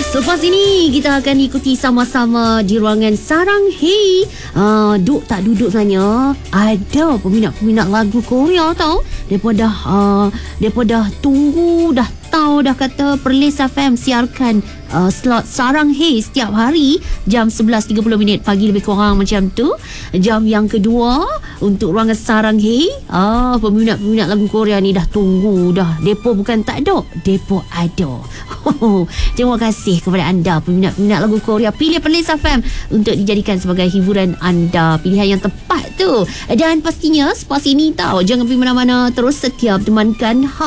Selepas ini kita akan ikuti sama-sama di ruangan Sarang Hey. Duk tak duduk sebenarnya. Ada peminat-peminat lagu Korea tau. Mereka dah tunggu, dah tahu, dah kata Perlis FM siarkan slot Sarang Hey setiap hari jam 11.30 pagi lebih kurang macam tu. Jam yang kedua untuk ruangan Sarang Hey. Peminat-peminat lagu Korea ni dah tunggu dah. Depo bukan tak ada, depo ada. Terima kasih kepada anda peminat-peminat lagu Korea. Pilih Perlis FM untuk dijadikan sebagai hiburan anda. Pilihan yang tepat tu. Dan pastinya selepas ini tahu, jangan pergi mana-mana, terus setia temankan